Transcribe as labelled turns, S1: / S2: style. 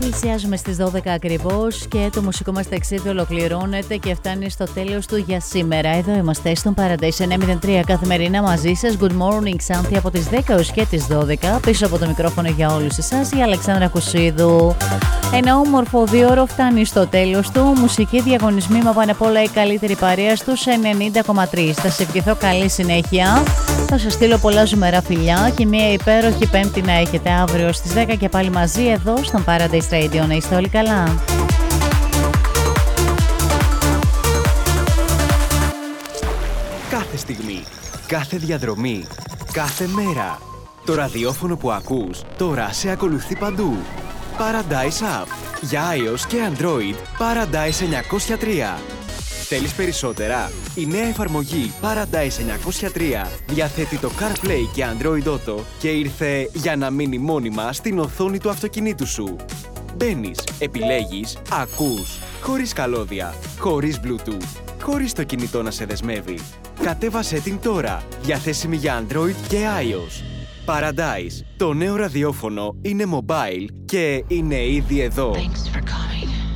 S1: Πλησιάζουμε στις 12 ακριβώς και το μουσικό μας ταξίδι ολοκληρώνεται και φτάνει στο τέλος του για σήμερα. Εδώ είμαστε στον Paradise 903 καθημερινά μαζί σας. Good morning, Santi, από τις 10 έως και τις 12. Πίσω από το μικρόφωνο για όλους εσάς η Αλεξάνδρα Κουσίδου. Ένα όμορφο διώρο φτάνει στο τέλος του. Μουσική διαγωνισμή με πάνω απ' όλα η καλύτερη παρέα στους 90,3. Θα σε ευχηθώ καλή συνέχεια. Θα σας στείλω πολλά ζουμερά φιλιά και μια υπέροχη Πέμπτη να έχετε αύριο στις 10 και πάλι μαζί εδώ στον Paradise Radio. Να είστε όλοι καλά.
S2: Κάθε στιγμή, κάθε διαδρομή, κάθε μέρα. Το ραδιόφωνο που ακούς τώρα σε ακολουθεί παντού. Paradise App. Για iOS και Android, Paradise 903. Θέλεις περισσότερα? Η νέα εφαρμογή Paradise 903 διαθέτει το CarPlay και Android Auto και ήρθε για να μείνει μόνιμα στην οθόνη του αυτοκινήτου σου. Μπαίνεις, επιλέγεις, ακούς, χωρίς καλώδια, χωρίς Bluetooth, χωρίς το κινητό να σε δεσμεύει. Κατέβασέ την τώρα, διαθέσιμη για Android και iOS. Paradise, το νέο ραδιόφωνο είναι mobile και είναι ήδη εδώ.